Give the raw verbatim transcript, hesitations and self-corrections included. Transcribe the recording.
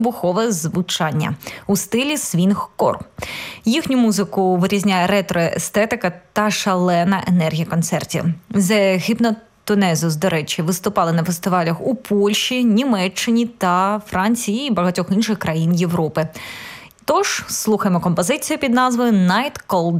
вибухове звучання у стилі свінг-кор. Їхню музику вирізняє ретро-естетика та шалена енергія концертів. The Hypnotonezos, до речі, виступали на фестивалях у Польщі, Німеччині та Франції і багатьох інших країн Європи. Тож, слухаємо композицію під назвою «Night Call